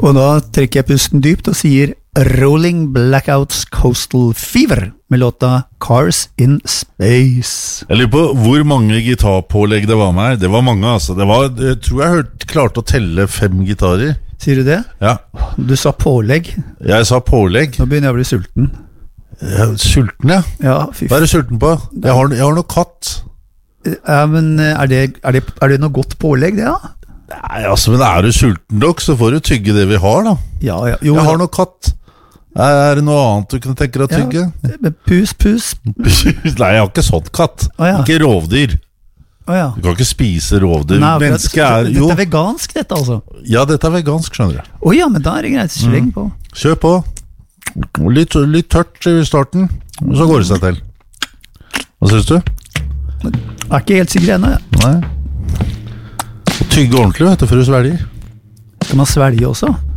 Og da trekker jeg pusten dypt og sier Rolling Blackouts Coastal Fever med låta Cars in Space. Jeg lurer på hvor mange gitarpålegg det var med her. Det var mange, altså. Jeg tror jeg klarte å telle 5 gitarer. Sier du det? Ja. Du sa pålegg. Jeg sa pålegg. Nå begynner jeg å bli sulten. Sulten, ja. Ja, fy Hva er du sulten på? Jeg har noe katt. Ja, men er det noe godt pålegg, det, da? Nei, altså, men er du sulten nok, så får du tygge det vi har, da. Ja, jo. Jeg har noe katt. Er det noe annet du kunne tenke deg å tygge? Ja, pus. Nei, jeg har ikke sånn katt. Ikke rovdyr. Du kan ikke spise rovdyr. Dette er vegansk, dette altså. Ja, dette er vegansk, skjønner du. Ja, men da er det greit, sleng på. Kjør på. Litt tørt i starten, og så går det seg til. Hva synes du? Jeg er ikke helt sikker ennå, Nei. Og tygge ordentlig, vet du, før du svelger. Kan man svelge også?